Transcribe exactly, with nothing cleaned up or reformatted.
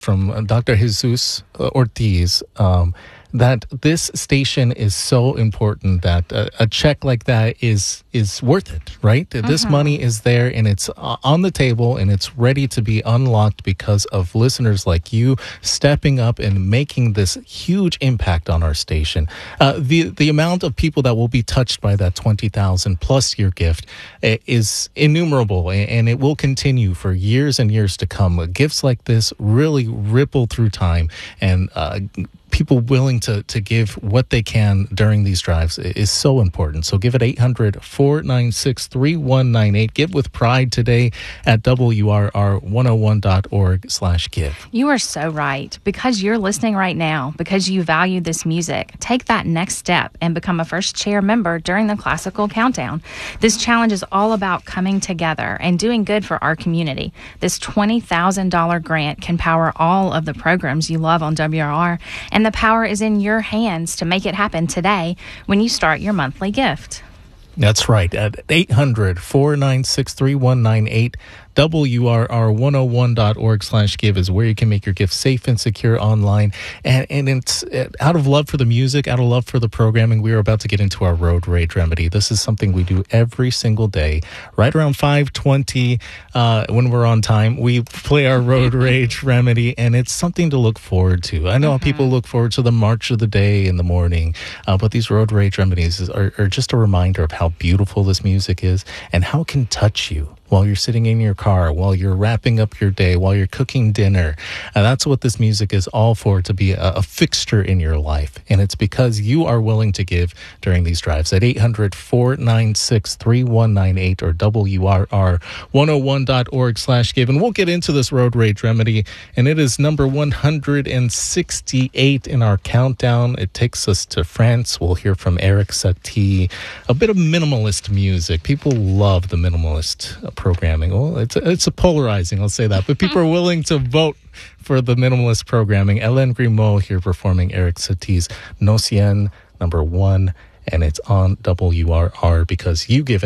from uh, Doctor Jesus uh, Ortiz um, that this station is so important that a, a check like that is is worth it, right? Mm-hmm. This money is there and it's uh, on the table and it's ready to be unlocked because of listeners like you stepping up and making this huge impact on our station. Uh, the the amount of people that will be touched by that twenty thousand plus year gift uh, is innumerable, and it will continue for years and years to come. Gifts like this really ripple through time, and uh, people willing to, to give what they can during these drives is so important. So give it eight hundred, four nine six, three one nine eight. Give with pride today at W R R one oh one dot org slash give. You are so right. Because you're listening right now, because you value this music, take that next step and become a first chair member during the Classical Countdown. This challenge is all about coming together and doing good for our community. This twenty thousand dollars grant can power all of the programs you love on W R R, and the power is in your hands to make it happen today when you start your monthly gift. That's right. At eight hundred, four nine six, three one nine eight, W R R one oh one dot org slash give is where you can make your gift safe and secure online. And, and it's out of love for the music, out of love for the programming. We are about to get into our road rage remedy. This is something we do every single day. Right around five twenty, uh, when we're on time, we play our road rage remedy, and it's something to look forward to. I know mm-hmm. people look forward to the march of the day in the morning, uh, but these road rage remedies are, are just a reminder of how beautiful this music is and how it can touch you while you're sitting in your car, while you're wrapping up your day, while you're cooking dinner. And that's what this music is all for, to be a, a fixture in your life. And it's because you are willing to give during these drives at eight hundred, four nine six, three one nine eight or W R R one oh one dot org slash give. And we'll get into this road rage remedy. And it is number one hundred sixty-eight in our countdown. It takes us to France. We'll hear from Eric Satie. A bit of minimalist music. People love the minimalist programming. Well, it's a, it's a polarizing, I'll say that. But people are willing to vote for the minimalist programming. Hélène Grimaud here performing Eric Satie's No Cien, number one. And it's on W R R because you give